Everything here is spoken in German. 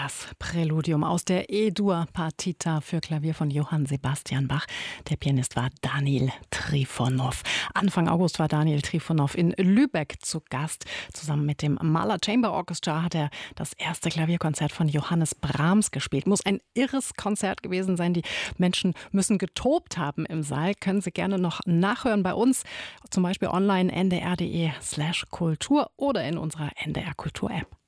Das Präludium aus der E-Dur Partita für Klavier von Johann Sebastian Bach. Der Pianist war Daniil Trifonov. Anfang August war Daniil Trifonov in Lübeck zu Gast. Zusammen mit dem Mahler Chamber Orchestra hat er das erste Klavierkonzert von Johannes Brahms gespielt. Muss ein irres Konzert gewesen sein. Die Menschen müssen getobt haben im Saal. Können Sie gerne noch nachhören bei uns. Zum Beispiel online ndr.de/kultur oder in unserer NDR Kultur App.